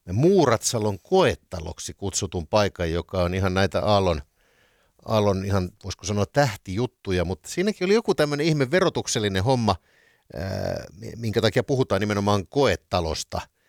Muuratsalon koetaloksi kutsutun paikan, joka on ihan näitä Aallon ihan, voisiko sanoa, tähtijuttuja, mutta siinäkin oli joku tämmöinen ihme verotuksellinen homma, minkä takia puhutaan nimenomaan koetalosta.